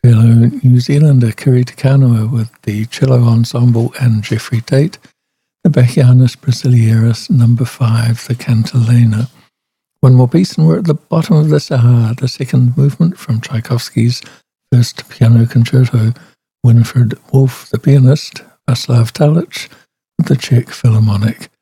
fellow New Zealander Kiri Te Kanawa with the Cello Ensemble and Jeffrey Tate, the Bachianus Brasilieris No. 5, the Cantilena. One more piece and we're at the bottom of the Sahara, the second movement from Tchaikovsky's first piano concerto, Winifred Wolf, the pianist, Václav Talich, with the Czech Philharmonic.